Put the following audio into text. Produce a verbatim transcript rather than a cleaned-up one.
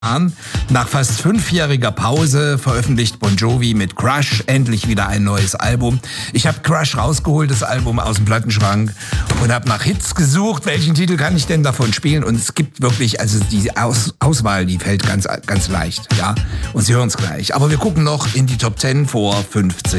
Nach fast fünfjähriger Pause veröffentlicht Bon Jovi mit Crush endlich wieder ein neues Album. Ich habe Crush rausgeholt, das Album aus dem Plattenschrank, und habe nach Hits gesucht. Welchen Titel kann ich denn davon spielen? Und es gibt wirklich, also die Aus- Auswahl, die fällt ganz, ganz leicht, ja. Und Sie hören es gleich. Aber wir gucken noch in die Top zehn vor fünfzehn